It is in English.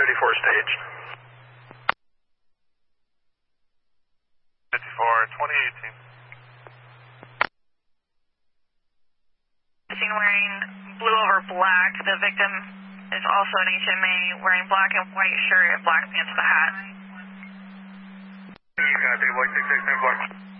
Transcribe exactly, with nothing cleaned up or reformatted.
thirty-four stage. fifty-four, twenty eighteen. Seen wearing blue over black. The victim is also an H M A wearing black and white shirt and black pants with a hat. Copy, one six six ten four.